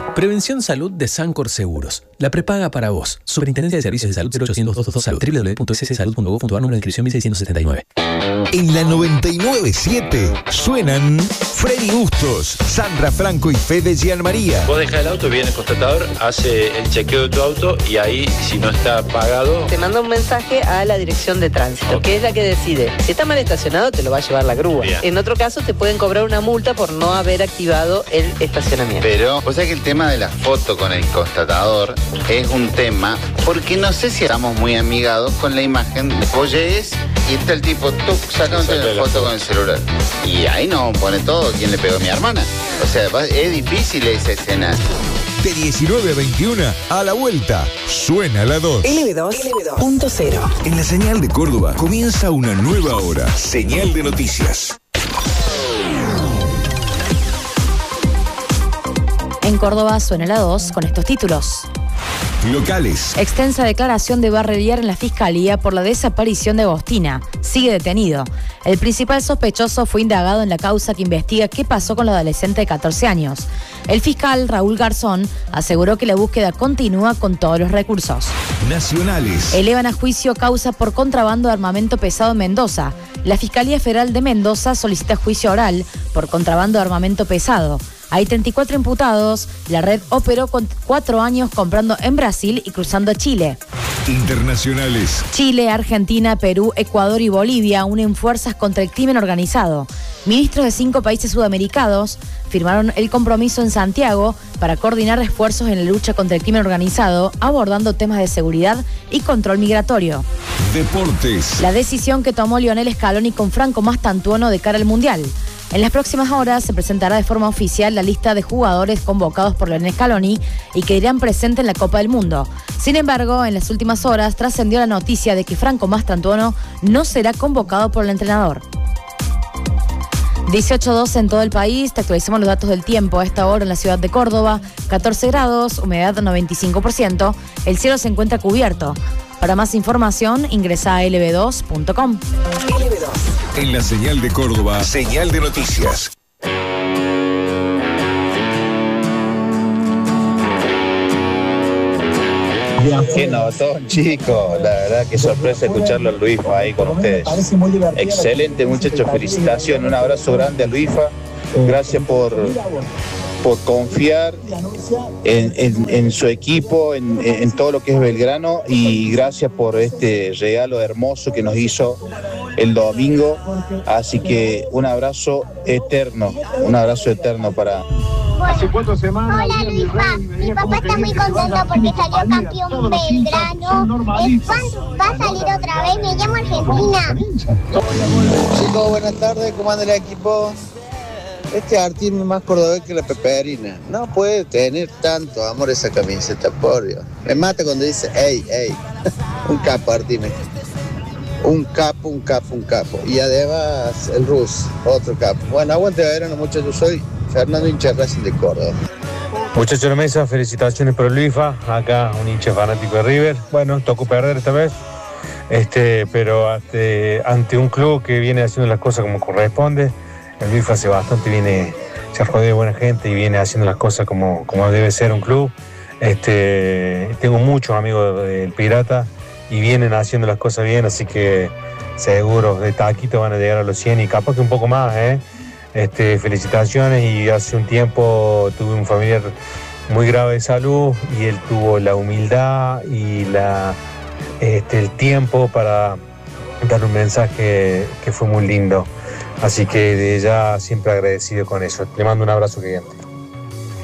Prevención Salud de Sancor Seguros. La prepaga para vos. Superintendencia de Servicios de Salud 0800-222 Salud. www.sssalud.gov.ar número de inscripción 1679. En la 99.7 suenan Freddy Bustos, Sandra Franco y Fede Gianmaría. Vos dejás el auto, viene el constatador, hace el chequeo de tu auto y ahí, si no está pagado, te manda un mensaje a la dirección de tránsito, que es la que decide. Si está mal estacionado, te lo va a llevar la grúa. Bien. En otro caso, te pueden cobrar una multa por no haber activado el estacionamiento. Pero, o sea que el tema de la foto con el constatador es un tema, porque no sé si estamos muy amigados con la imagen. Vos llegues y está el tipo, sacándote la foto con el celular. Y ahí no pone todo quién le pegó a mi hermana. O sea, es difícil esa escena. De 19 a 21, a la vuelta, suena la 2. LB2.0. En la señal de Córdoba comienza una nueva hora. Señal de noticias. En Córdoba suena la 2 con estos títulos. Locales. Extensa declaración de Barrelier en la Fiscalía por la desaparición de Agostina. Sigue detenido. El principal sospechoso fue indagado en la causa que investiga qué pasó con la adolescente de 14 años. El fiscal Raúl Garzón aseguró que la búsqueda continúa con todos los recursos. Nacionales. Elevan a juicio causa por contrabando de armamento pesado en Mendoza. La Fiscalía Federal de Mendoza solicita juicio oral por contrabando de armamento pesado. Hay 34 imputados. La red operó con 4 años comprando en Brasil y cruzando a Chile. Internacionales. Chile, Argentina, Perú, Ecuador y Bolivia unen fuerzas contra el crimen organizado. Ministros de 5 países sudamericanos firmaron el compromiso en Santiago para coordinar esfuerzos en la lucha contra el crimen organizado, abordando temas de seguridad y control migratorio. Deportes. La decisión que tomó Lionel Scaloni con Franco Mastantuono de cara al Mundial. En las próximas horas se presentará de forma oficial la lista de jugadores convocados por Lionel Scaloni y que irán presentes en la Copa del Mundo. Sin embargo, en las últimas horas trascendió la noticia de que Franco Mastantuono no será convocado por el entrenador. 18:12 en todo el país. Te actualizamos los datos del tiempo a esta hora en la ciudad de Córdoba. 14 grados, humedad 95%. El cielo se encuentra cubierto. Para más información, ingresa a lb2.com. En la señal de Córdoba, señal de noticias. Qué notón, chico. La verdad que sorpresa escucharlo a Luisfa ahí con ustedes. Excelente, muchachos. Felicitaciones. Un abrazo grande a Luisfa. Gracias por confiar en su equipo, en todo lo que es Belgrano, y gracias por este regalo hermoso que nos hizo el domingo. Así que un abrazo eterno para... ¿Hace cuántas semanas? Hola Luisfa, mi papá está muy contento porque salió campeón Belgrano. Va a salir otra vez, me llamo Argentina. Chicos, buenas tardes, ¿cómo anda el equipo? Este Artín es más cordobés que la peperina. No puede tener tanto amor esa camiseta, por Dios. Me mata cuando dice, ey. Un capo, Artín. Un capo. Y además el Rus, otro capo. Bueno, aguante Belgrano, muchachos. Soy Fernando, hincha Racing de Córdoba. Muchachos de la mesa, felicitaciones por Luisfa. Acá un hincha fanático de River. Bueno, tocó perder esta vez. Pero ante un club que viene haciendo las cosas como corresponde. El Luisfa hace bastante, se rodea de buena gente y viene haciendo las cosas como debe ser un club. Tengo muchos amigos del Pirata y vienen haciendo las cosas bien, así que seguro de taquito van a llegar a los 100 y capaz que un poco más. Felicitaciones. Y hace un tiempo tuve un familiar muy grave de salud y él tuvo la humildad y el tiempo para dar un mensaje que fue muy lindo. Así que de ya siempre agradecido con eso. Le mando un abrazo gigante.